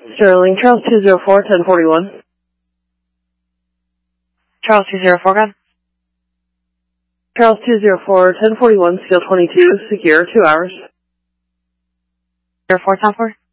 Sterling, Charles 204, 1041. Charles 204, go ahead. Charles 204, 1041, Steel 22, secure, 2 hours. 04, 10 4.